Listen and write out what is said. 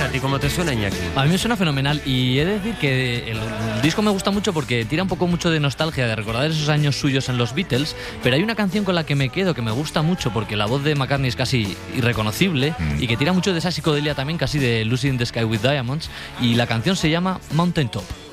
¿A ti cómo te suena, Iñaki? A mí me suena fenomenal y he de decir que el disco me gusta mucho porque tira un poco mucho de nostalgia, de recordar esos años suyos en los Beatles, pero hay una canción con la que me quedo que me gusta mucho porque la voz de McCartney es casi irreconocible y que tira mucho de esa psicodelia también, casi de Lucy in the Sky with Diamonds, y la canción se llama Mountain Top.